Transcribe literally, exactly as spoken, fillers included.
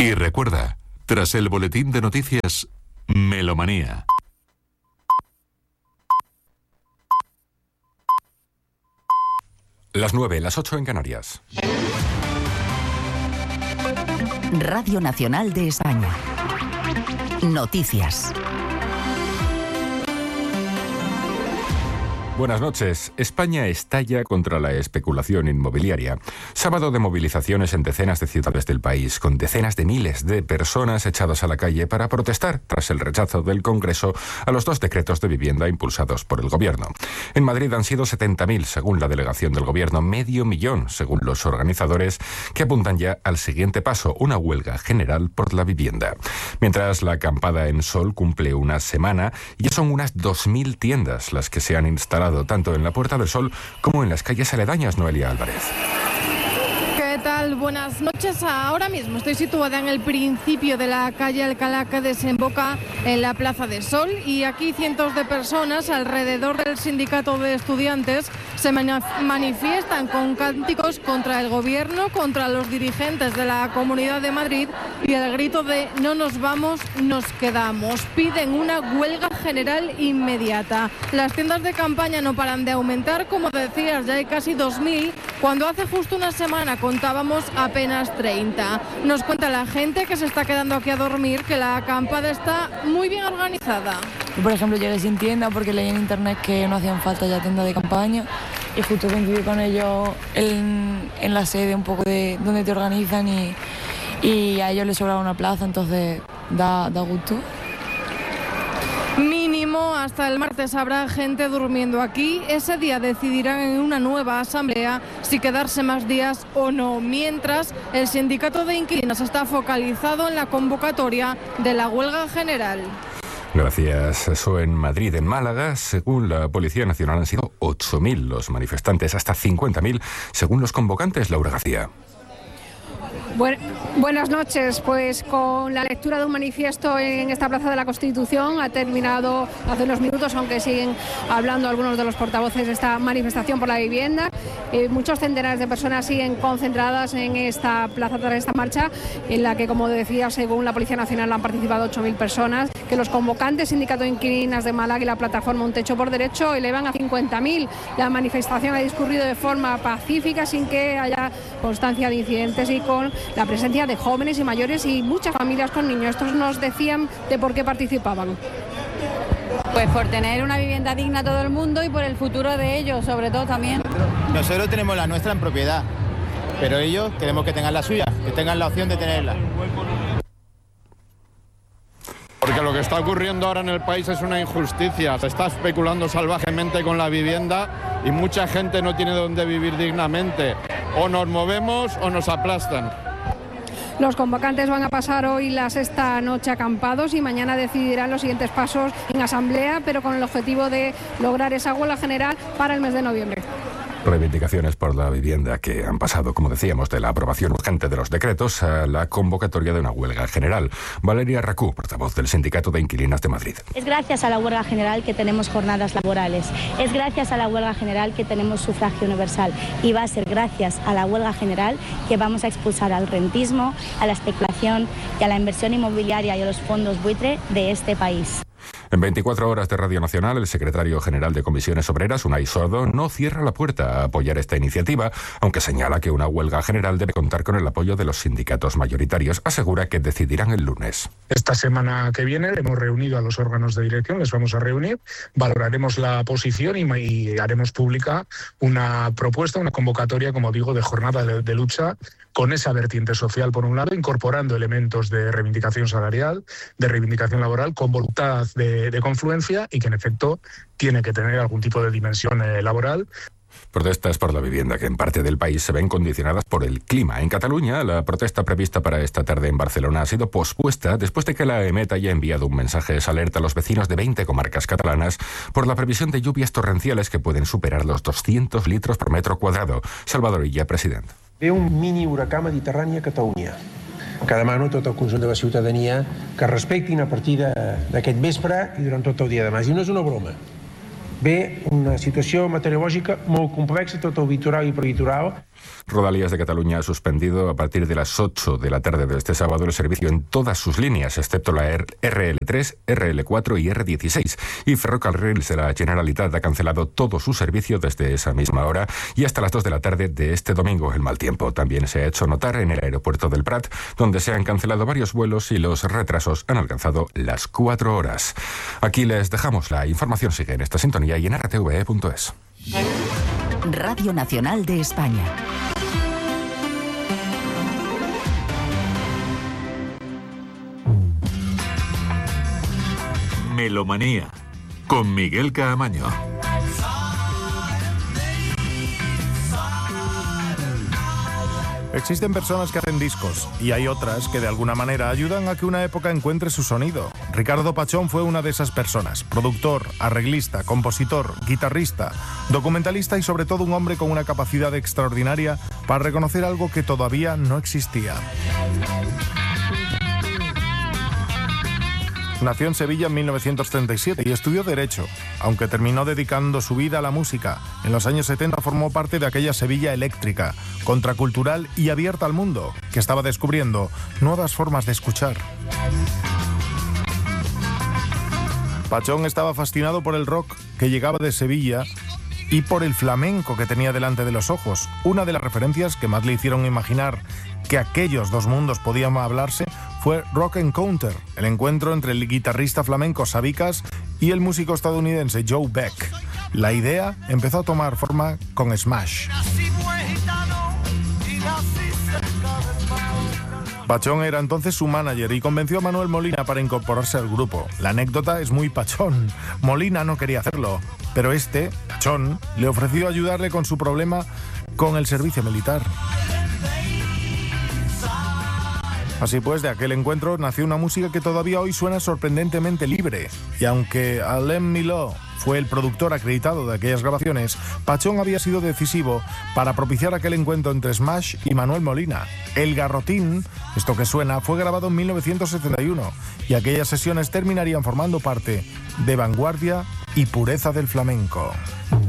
Y recuerda, tras el boletín de noticias, Melomanía. Las nueve, las ocho en Canarias. Radio Nacional de España. Noticias. Buenas noches. España estalla contra la especulación inmobiliaria. Sábado de movilizaciones en decenas de ciudades del país, con decenas de miles de personas echadas a la calle para protestar tras el rechazo del Congreso a los dos decretos de vivienda impulsados por el Gobierno. En Madrid han sido setenta mil, según la delegación del Gobierno, medio millón, según los organizadores, que apuntan ya al siguiente paso, una huelga general por la vivienda. Mientras la acampada en Sol cumple una semana, ya son unas dos mil tiendas las que se han instalado tanto en la Puerta del Sol como en las calles aledañas. Noelia Álvarez. ¿Qué tal? Buenas noches. Ahora mismo estoy situada en el principio de la calle Alcalá, que desemboca en la Plaza de Sol, y aquí cientos de personas alrededor del sindicato de estudiantes se manifiestan con cánticos contra el Gobierno, contra los dirigentes de la Comunidad de Madrid, y el grito de "no nos vamos, nos quedamos". Piden una huelga general inmediata. Las tiendas de campaña no paran de aumentar, como decías, ya hay casi dos mil, cuando hace justo una semana contábamos apenas treinta. Nos cuenta la gente que se está quedando aquí a dormir que la acampada está muy bien organizada. Yo, por ejemplo, llegué sin tienda porque leí en internet que no hacían falta ya tiendas de campaña, y justo coincidí con ellos en, en la sede un poco de donde te organizan, y, y a ellos les sobraba una plaza, entonces da, da gusto. Mínimo hasta el martes habrá gente durmiendo aquí. Ese día decidirán en una nueva asamblea si quedarse más días o no. Mientras, el sindicato de inquilinos está focalizado en la convocatoria de la huelga general. Gracias. Eso en Madrid. En Málaga, según la Policía Nacional, han sido ocho mil los manifestantes, hasta cincuenta mil, según los convocantes. Laura García. Bueno, buenas noches. Pues con la lectura de un manifiesto en esta Plaza de la Constitución ha terminado hace unos minutos, aunque siguen hablando algunos de los portavoces de esta manifestación por la vivienda. Eh, muchos centenares de personas siguen concentradas en esta plaza tras esta marcha, en la que, como decía, según la Policía Nacional han participado ocho mil personas, que los convocantes, Sindicato de Inquilinas de Málaga y la plataforma Un Techo por Derecho, elevan a cincuenta mil. La manifestación ha discurrido de forma pacífica, sin que haya constancia de incidentes, y con la presencia de jóvenes y mayores y muchas familias con niños. Estos nos decían de por qué participaban. Pues por tener una vivienda digna a todo el mundo y por el futuro de ellos, sobre todo también. Nosotros tenemos la nuestra en propiedad, pero ellos queremos que tengan la suya, que tengan la opción de tenerla. Porque lo que está ocurriendo ahora en el país es una injusticia. Se está especulando salvajemente con la vivienda y mucha gente no tiene dónde vivir dignamente. O nos movemos o nos aplastan. Los convocantes van a pasar hoy la sexta noche acampados y mañana decidirán los siguientes pasos en asamblea, pero con el objetivo de lograr esa huelga general para el mes de noviembre. Reivindicaciones por la vivienda que han pasado, como decíamos, de la aprobación urgente de los decretos a la convocatoria de una huelga general. Valeria Racú, portavoz del Sindicato de Inquilinas de Madrid. Es gracias a la huelga general que tenemos jornadas laborales. Es gracias a la huelga general que tenemos sufragio universal. Y va a ser gracias a la huelga general que vamos a expulsar al rentismo, a la especulación y a la inversión inmobiliaria y a los fondos buitre de este país. En veinticuatro horas de Radio Nacional, el secretario general de Comisiones Obreras, Unai Sordo, no cierra la puerta a apoyar esta iniciativa, aunque señala que una huelga general debe contar con el apoyo de los sindicatos mayoritarios. Asegura que decidirán el lunes. Esta semana que viene hemos reunido a los órganos de dirección, les vamos a reunir, valoraremos la posición y, y haremos pública una propuesta, una convocatoria, como digo, de jornada de, de lucha, con esa vertiente social por un lado, incorporando elementos de reivindicación salarial, de reivindicación laboral, con voluntad de, de confluencia, y que en efecto tiene que tener algún tipo de dimensión eh, laboral. Protestas por la vivienda que en parte del país se ven condicionadas por el clima. En Cataluña, la protesta prevista para esta tarde en Barcelona ha sido pospuesta después de que la EMET haya enviado un mensaje de alerta a los vecinos de veinte comarcas catalanas por la previsión de lluvias torrenciales que pueden superar los doscientos litros por metro cuadrado. Salvador Illa, presidente. Ve un mini huracà mediterrani a Catalunya, que demano a tot el conjunt de la ciutadania que respectin a partir d'aquest vespre i durant tot el dia de demà. I no és una broma. Ve una situació meteorològica molt complexa, tot el litoral i prelitoral. Rodalies de Cataluña ha suspendido a partir de las ocho de la tarde de este sábado el servicio en todas sus líneas, excepto la R L tres, R L cuatro y R dieciséis. Y Ferrocarrils de la Generalitat ha cancelado todo su servicio desde esa misma hora y hasta las dos de la tarde de este domingo. El mal tiempo también se ha hecho notar en el aeropuerto del Prat, donde se han cancelado varios vuelos y los retrasos han alcanzado las cuatro horas. Aquí les dejamos. La información sigue en esta sintonía y en r t v e punto es. Radio Nacional de España. Melomanía, con Miguel Caamaño. Existen personas que hacen discos y hay otras que de alguna manera ayudan a que una época encuentre su sonido. Ricardo Pachón fue una de esas personas. Productor, arreglista, compositor, guitarrista, documentalista y sobre todo un hombre con una capacidad extraordinaria para reconocer algo que todavía no existía. Nació en Sevilla en mil novecientos treinta y siete y estudió Derecho, aunque terminó dedicando su vida a la música. En los años setenta formó parte de aquella Sevilla eléctrica, contracultural y abierta al mundo, que estaba descubriendo nuevas formas de escuchar. Pachón estaba fascinado por el rock que llegaba de Sevilla y por el flamenco que tenía delante de los ojos. Una de las referencias que más le hicieron imaginar que aquellos dos mundos podían hablarse fue Rock Encounter, el encuentro entre el guitarrista flamenco Sabicas y el músico estadounidense Joe Beck. La idea empezó a tomar forma con Smash. Pachón era entonces su manager y convenció a Manuel Molina para incorporarse al grupo. La anécdota es muy Pachón. Molina no quería hacerlo, pero este, Pachón, le ofreció ayudarle con su problema con el servicio militar. Así pues, de aquel encuentro nació una música que todavía hoy suena sorprendentemente libre. Y aunque Alain Miló fue el productor acreditado de aquellas grabaciones, Pachón había sido decisivo para propiciar aquel encuentro entre Smash y Manuel Molina. El Garrotín, esto que suena, fue grabado en mil novecientos setenta y uno y aquellas sesiones terminarían formando parte de Vanguardia y Pureza del Flamenco.